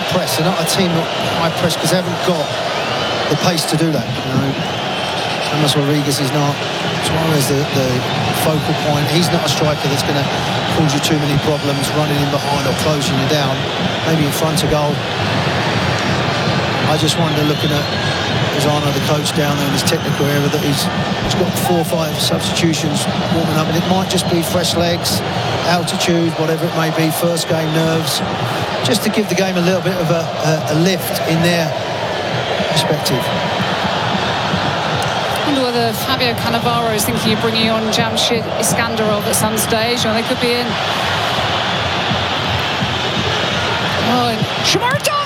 press. They're not a team that high press because they haven't got the pace to do that. You know, James Rodriguez is not. Suarez the focal point. He's not a striker that's going to cause you too many problems running in behind or closing you down. Maybe in front of goal. I just wonder, looking at Lozano, the coach down there in his technical area, that he's got 4 or 5 substitutions warming up, and it might just be fresh legs, altitude, whatever it may be, first game nerves, just to give the game a little bit of a lift in their perspective. I wonder whether Fabio Cannavaro is thinking of bringing on Jamshid Iskandarov at some stage, or they could be in. Oh, Shamarta!